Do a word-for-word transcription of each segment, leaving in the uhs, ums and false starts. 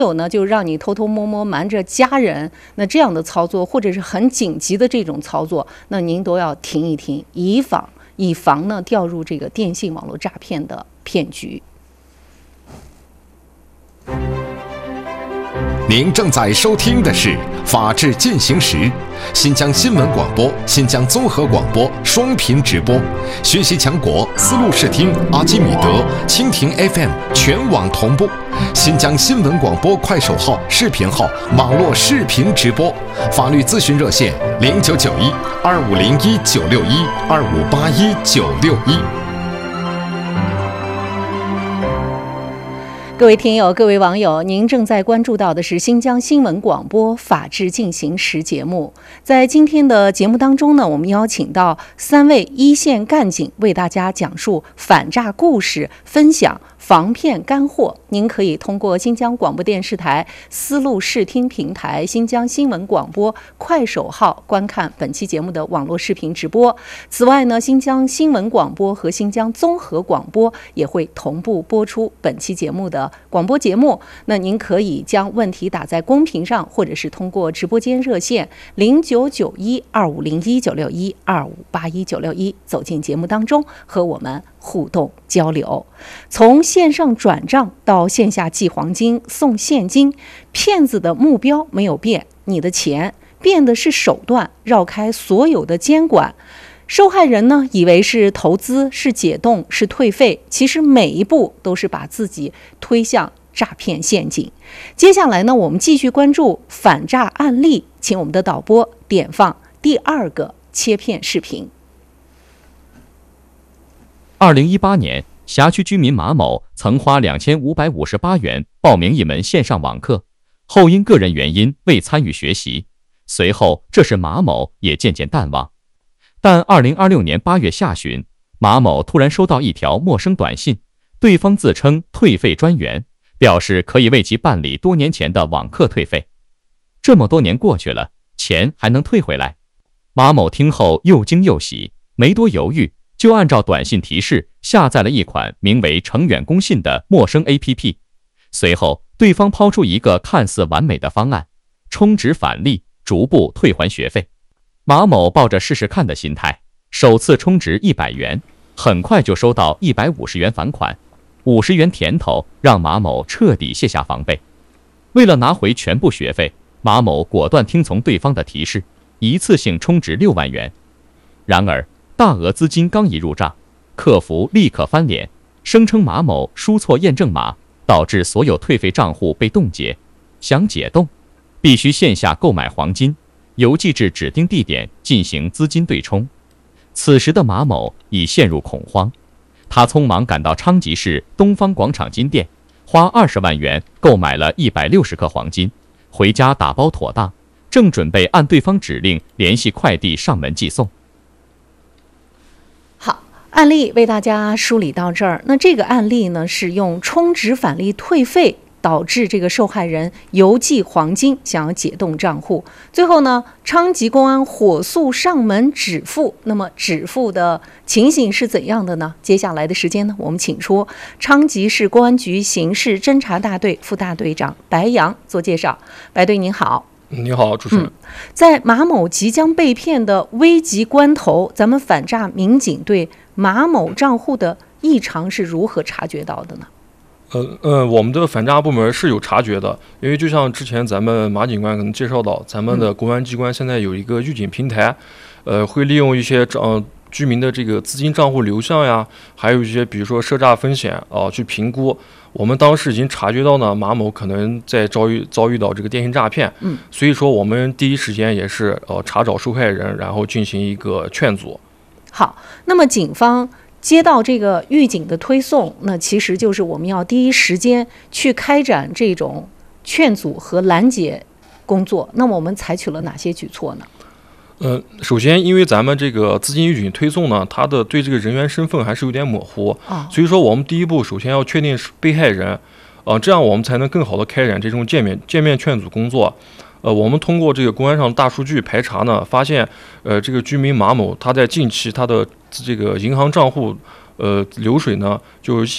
有呢，就让你偷偷摸摸瞒着家人，那这样的操作，或者是很紧急的这种操作，那您都要停一停，以防以防呢掉入这个电信网络诈骗的骗局。 您正在收听的是《法治进行时》，新疆新闻广播、新疆综合广播双频直播，学习强国思路视听、阿基米德、蜻蜓 F M 全网同步。新疆新闻广播快手号、视频号网络视频直播，法律咨询热线零九九一二五零一九六一二五八一九六一。 各位听友，各位网友，您正在关注到的是新疆新闻广播《法治进行时》节目。在今天的节目当中呢，我们邀请到三位一线干警为大家讲述反诈故事，分享防骗干货。您可以通过新疆广播电视台思路视听平台、新疆新闻广播快手号观看本期节目的网络视频直播。此外呢，新疆新闻广播和新疆综合广播也会同步播出本期节目的广播节目。那您可以将问题打在公屏上，或者是通过直播间热线零九九一二五零一九六一二五八一九六一走进节目当中，和我们互动交流。从线上转账到线下寄黄金送现金，骗子的目标没有变，你的钱变的是手段，绕开所有的监管。受害人呢，以为是投资，是解冻，是退费，其实每一步都是把自己推向诈骗陷阱。接下来呢，我们继续关注反诈案例，请我们的导播点放第二个切片视频。 二零一八年，辖区居民马某曾花两千五百五十八元报名一门线上网课，后因个人原因未参与学习。随后，这事马某也渐渐淡忘。但二零二六年八月下旬，马某突然收到一条陌生短信，对方自称退费专员，表示可以为其办理多年前的网课退费。这么多年过去了，钱还能退回来？马某听后又惊又喜，没多犹豫，就按照短信提示下载了一款名为成远公信的陌生 A P P。 随后对方抛出一个看似完美的方案，充值返利，逐步退还学费。马某抱着试试看的心态，首次充值一百元，很快就收到一百五十元返款，五十元甜头让马某彻底卸下防备。为了拿回全部学费，马某果断听从对方的提示，一次性充值六万元。然而大额资金刚一入账，客服立刻翻脸，声称马某输错验证码，导致所有退费账户被冻结。想解冻，必须线下购买黄金，邮寄至指定地点进行资金对冲。此时的马某已陷入恐慌，他匆忙赶到昌吉市东方广场金店，花二十万元购买了一百六十克黄金，回家打包妥当，正准备按对方指令联系快递上门寄送。 好，案例为大家梳理到这儿。那这个案例呢，是用充值返利退费导致这个受害人邮寄黄金，想要解冻账户。最后呢，昌吉公安火速上门止付。那么止付的情形是怎样的呢？接下来的时间呢，我们请出昌吉市公安局刑事侦查大队副大队长白杨做介绍。白队您好。 你好，主持人、嗯。 在马某即将被骗的危急关头，咱们反诈民警对马某账户的异常是如何察觉到的呢？ 呃呃，我们的反诈部门是有察觉的，因为就像之前咱们马警官可能介绍到，咱们的公安机关现在有一个预警平台，呃，会利用一些呃居民的这个资金账户流向呀，还有一些比如说涉诈风险啊、呃，去评估。我们当时已经察觉到呢，马某可能在遭遇遭遇到这个电信诈骗，嗯，所以说我们第一时间也是呃查找受害人，然后进行一个劝阻。 好，那么警方接到这个预警的推送，那其实就是我们要第一时间去开展这种劝阻和拦截工作。那么我们采取了哪些举措呢？ 呃，首先，因为咱们这个资金预警推送呢，它的对这个人员身份还是有点模糊，啊、所以说我们第一步首先要确定是被害人，呃，这样我们才能更好的开展这种见面见面劝阻工作。呃，我们通过这个公安上大数据排查呢，发现，呃，这个居民马某他在近期他的这个银行账户，呃，流水呢就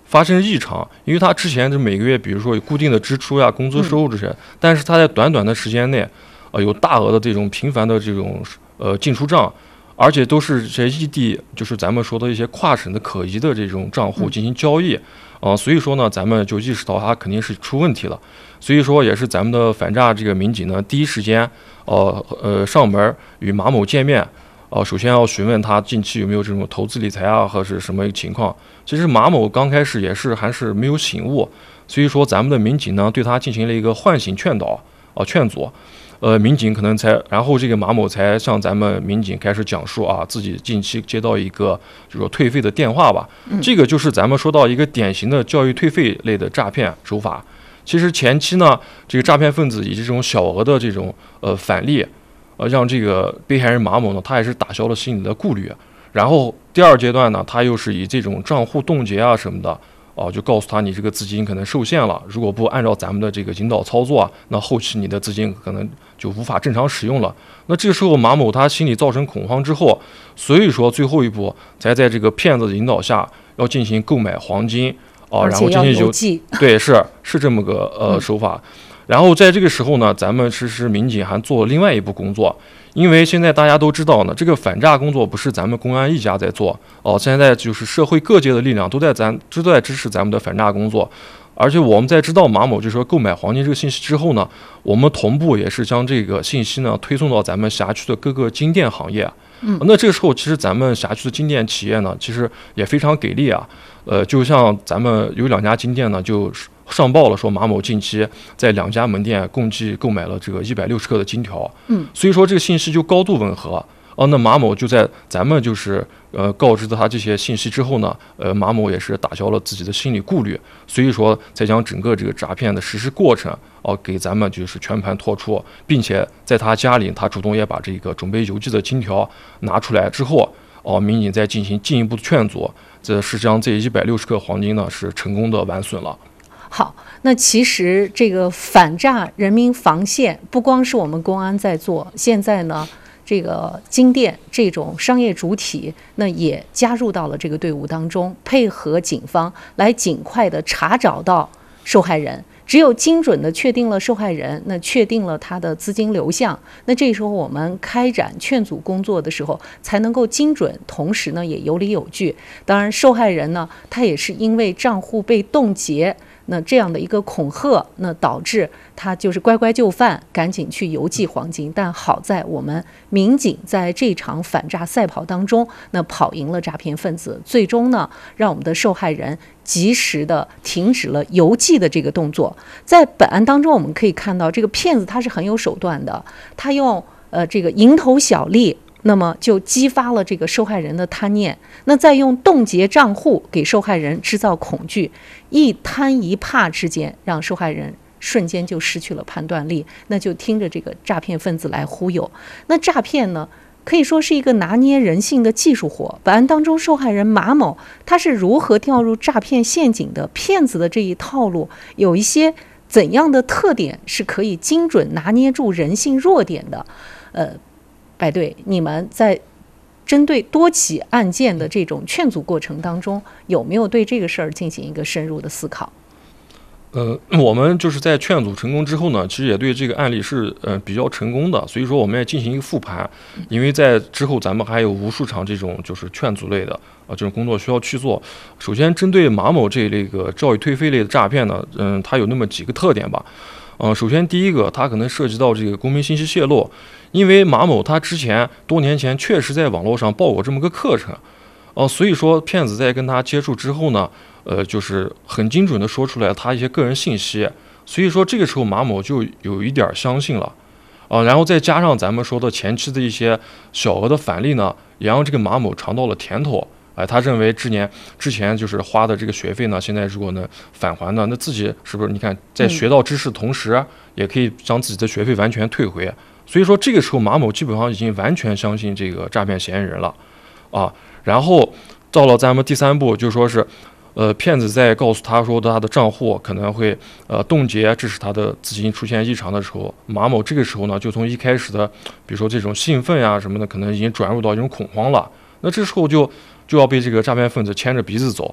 发生异常，因为他之前这每个月，比如说有固定的支出呀、工资收入这些，嗯、但是他在短短的时间内，呃，有大额的这种频繁的这种呃进出账，而且都是这异地，就是咱们说的一些跨省的可疑的这种账户进行交易，啊、呃，所以说呢，咱们就意识到他肯定是出问题了，所以说也是咱们的反诈这个民警呢，第一时间，呃呃上门与马某见面。哦、呃，首先要询问他近期有没有这种投资理财啊，或是什么情况。其实马某刚开始也是还是没有醒悟，所以说咱们的民警呢对他进行了一个唤醒劝导，啊、呃、劝阻，呃民警可能才，然后这个马某才向咱们民警开始讲述啊自己近期接到一个就是说退费的电话吧，嗯、这个就是咱们说到一个典型的教育退费类的诈骗手法。其实前期呢，这个诈骗分子以这种小额的这种呃返利。呃，让这个被害人马某呢，他也是打消了心里的顾虑。然后第二阶段呢，他又是以这种账户冻结啊什么的，哦、呃，就告诉他你这个资金可能受限了，如果不按照咱们的这个引导操作啊，那后期你的资金可能就无法正常使用了。那这个时候马某他心里造成恐慌之后，所以说最后一步才在这个骗子的引导下要进行购买黄金啊、呃，然后进行邮寄，对，是是这么个呃、嗯、手法。然后在这个时候呢，咱们其实民警还做了另外一步工作，因为现在大家都知道呢，这个反诈工作不是咱们公安一家在做哦，现在就是社会各界的力量都在咱都在支持咱们的反诈工作，而且我们在知道马某就是说购买黄金这个信息之后呢，我们同步也是将这个信息呢推送到咱们辖区的各个金店行业。嗯，那这个时候其实咱们辖区的金店企业呢，其实也非常给力啊，呃，就像咱们有两家金店呢，就上报了说马某近期在两家门店共计购买了这个一百六十克的金条，嗯，所以说这个信息就高度吻合。哦，那马某就在咱们就是呃告知的他这些信息之后呢，呃，马某也是打消了自己的心理顾虑，所以说才将整个这个诈骗的实施过程哦、呃、给咱们就是全盘托出，并且在他家里，他主动也把这个准备邮寄的金条拿出来之后，哦、呃，民警再进行进一步的劝阻，这是将这一百六十克黄金呢是成功的完损了。 好，那其实这个反诈人民防线不光是我们公安在做，现在呢。这个金店这种商业主体，那也加入到了这个队伍当中，配合警方来尽快的查找到受害人。只有精准的确定了受害人，那确定了他的资金流向，那这时候我们开展劝阻工作的时候才能够精准，同时呢也有理有据。当然，受害人呢，他也是因为账户被冻结。那这样的一个恐吓，那导致他就是乖乖就范，赶紧去邮寄黄金。但好在我们民警在这场反诈赛跑当中，那跑赢了诈骗分子，最终呢，让我们的受害人及时的停止了邮寄的这个动作。在本案当中，我们可以看到，这个骗子他是很有手段的，他用呃这个蝇头小利。那么就激发了这个受害人的贪念，那再用冻结账户给受害人制造恐惧，一贪一怕之间，让受害人瞬间就失去了判断力，那就听着这个诈骗分子来忽悠。那诈骗呢，可以说是一个拿捏人性的技术活。本案当中，受害人马某他是如何掉入诈骗陷阱的？骗子的这一套路有一些怎样的特点是可以精准拿捏住人性弱点的？呃。白队，你们在针对多起案件的这种劝阻过程当中，有没有对这个事儿进行一个深入的思考？ 呃，我们就是在劝阻成功之后呢，其实也对这个案例是呃比较成功的，所以说我们也进行一个复盘，因为在之后咱们还有无数场这种就是劝阻类的啊、呃、这种工作需要去做。首先，针对马某这一类个教育退费类的诈骗呢，嗯，它有那么几个特点吧。嗯、呃，首先第一个，它可能涉及到这个公民信息泄露，因为马某他之前多年前确实在网络上报过这么个课程，哦、呃，所以说骗子在跟他接触之后呢，呃，就是很精准的说出来他一些个人信息，所以说这个时候马某就有一点相信了，啊、呃，然后再加上咱们说的前期的一些小额的返利呢，也让这个马某尝到了甜头。哎，他认为之年之前就是花的这个学费呢，现在如果能返还呢，那自己是不是你看在学到知识同时，嗯、也可以将自己的学费完全退回？所以说这个时候马某基本上已经完全相信这个诈骗嫌疑人了，啊，然后到了咱们第三步，就说是，呃，骗子在告诉他说他的账户可能会呃冻结，致使他的资金出现异常的时候，马某这个时候呢，就从一开始的比如说这种兴奋呀、啊、什么的，可能已经转入到一种恐慌了。那这时候就就要被这个诈骗分子牵着鼻子走，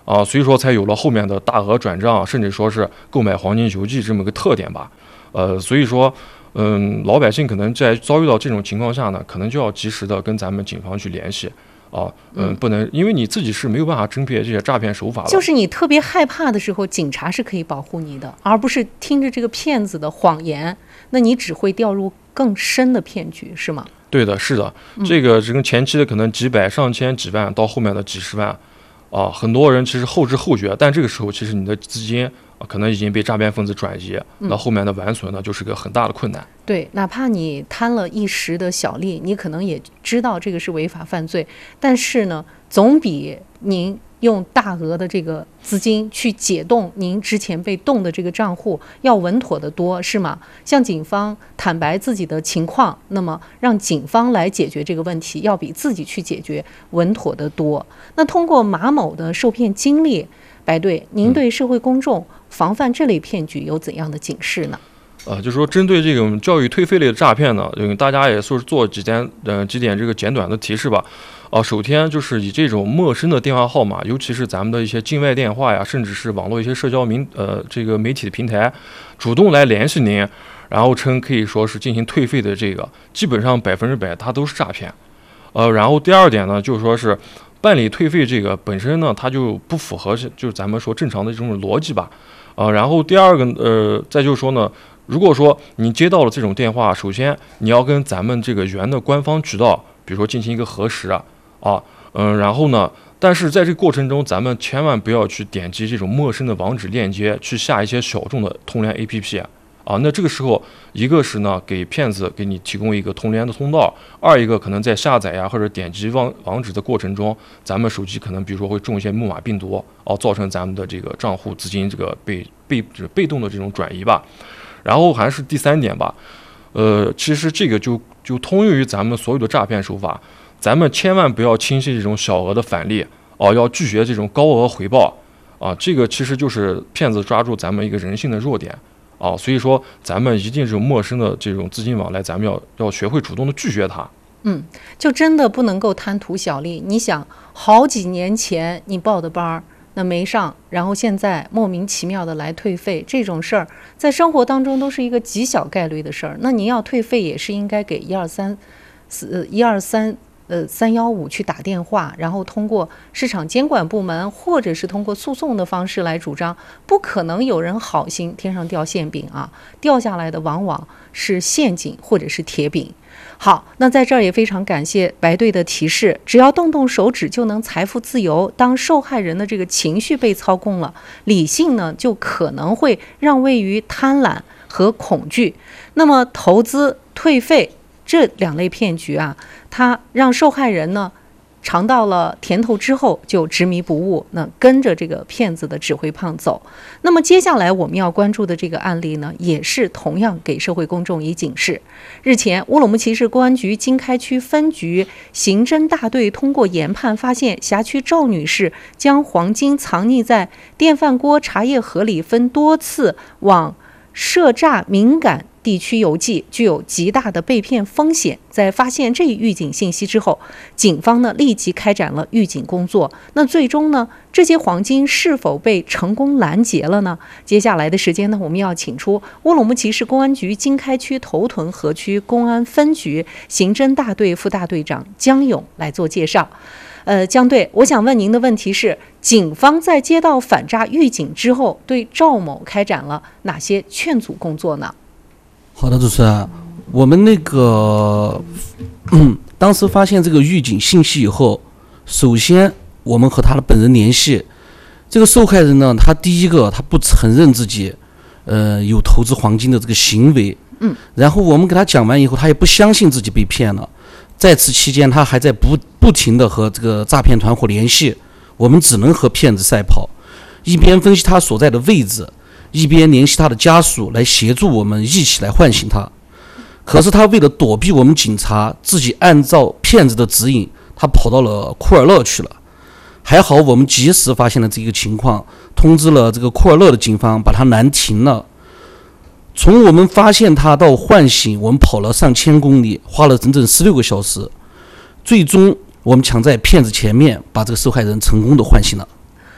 啊，所以说才有了后面的大额转账，甚至说是购买黄金邮寄这么个特点吧。呃，所以说，嗯，老百姓可能在遭遇到这种情况下呢，可能就要及时的跟咱们警方去联系。啊，嗯，不能，因为你自己是没有办法甄别这些诈骗手法的。 就是你特别害怕的时候，警察是可以保护你的，而不是听着这个骗子的谎言，那你只会掉入更深的骗局，是吗？ 对的，是的，这个这跟前期的可能几百、上千、几万，到后面的几十万，啊，很多人其实后知后觉，但这个时候其实你的资金啊可能已经被诈骗分子转移，那后面的完损呢就是个很大的困难。 对，哪怕你贪了一时的小利，你可能也知道这个是违法犯罪，但是呢，总比您用大额的这个资金去解冻您之前被冻的这个账户要稳妥得多，是吗？向警方坦白自己的情况，那么让警方来解决这个问题，要比自己去解决稳妥得多。那通过马某的受骗经历，白队，您对社会公众防范这类骗局有怎样的警示呢？ 呃，就是说针对这种教育退费类的诈骗呢，嗯，大家也是做几点呃几点这个简短的提示吧。啊、呃，首先就是以这种陌生的电话号码，尤其是咱们的一些境外电话呀，甚至是网络一些社交民呃这个媒体的平台，主动来联系您，然后称可以说是进行退费的这个，基本上百分之百它都是诈骗。呃，然后第二点呢，就是说是办理退费这个本身呢，它就不符合就是咱们说正常的这种逻辑吧。呃，然后第二个呃，再就是说呢。如果说你接到了这种电话，首先你要跟咱们这个原的官方渠道，比如说进行一个核实啊，啊，嗯，然后呢，但是在这个过程中，咱们千万不要去点击这种陌生的网址链接，去下一些小众的通联 A P P 啊，啊，那这个时候，一个是呢给骗子给你提供一个通联的通道，二一个可能在下载呀或者点击网网址的过程中，咱们手机可能比如说会中一些木马病毒，哦、啊，造成咱们的这个账户资金这个被被被动的这种转移吧。然后还是第三点吧，呃，其实这个就就通用于咱们所有的诈骗手法，咱们千万不要轻信这种小额的返利哦、啊，要拒绝这种高额回报啊，这个其实就是骗子抓住咱们一个人性的弱点啊，所以说咱们一定这种陌生的这种资金往来，咱们要要学会主动的拒绝它。 嗯，就真的不能够贪图小利。你想，好几年前你报的班儿。那没上，然后现在莫名其妙的来退费，这种事儿在生活当中都是一个极小概率的事儿。那您要退费也是应该给一二三四一二三呃三幺五去打电话，然后通过市场监管部门或者是通过诉讼的方式来主张。不可能有人好心天上掉馅饼啊，掉下来的往往是陷阱或者是铁饼。好，那在这儿也非常感谢白队的提示，只要动动手指就能财富自由。当受害人的这个情绪被操控了，理性呢就可能会让位于贪婪和恐惧。那么投资退费这两类骗局啊，它让受害人呢尝到了甜头之后就执迷不悟，那跟着这个骗子的指挥棒走。那么接下来我们要关注的这个案例呢，也是同样给社会公众以警示。日前，乌鲁木齐市公安局经开区分局刑侦大队通过研判发现，辖区赵女士将黄金藏匿在电饭锅、茶叶盒里，分多次往涉诈敏感地区邮寄，具有极大的被骗风险。在发现这一预警信息之后，警方呢立即开展了预警工作。那最终呢，这些黄金是否被成功拦截了呢？接下来的时间呢，我们要请出乌鲁木齐市公安局经开区头屯河区公安分局刑侦大队副大队长江勇来做介绍。呃，江队，我想问您的问题是，警方在接到反诈预警之后，对赵某开展了哪些劝阻工作呢？ 好的，主持人，我们那个，嗯，当时发现这个预警信息以后，首先我们和他的本人联系。这个受害人呢，他第一个他不承认自己，呃，有投资黄金的这个行为，嗯，然后我们给他讲完以后，他也不相信自己被骗了。在此期间，他还在不不停的和这个诈骗团伙联系，我们只能和骗子赛跑，一边分析他所在的位置，一边联系他的家属来协助我们一起来唤醒他。可是他为了躲避我们警察，自己按照骗子的指引，他跑到了库尔勒去了。还好我们及时发现了这个情况，通知了这个库尔勒的警方，把他拦停了。从我们发现他到唤醒，我们跑了上千公里，花了整整十六个小时。最终我们抢在骗子前面，把这个受害人成功的唤醒了。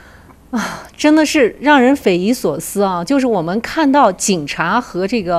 真的是让人匪夷所思啊！就是我们看到警察和这个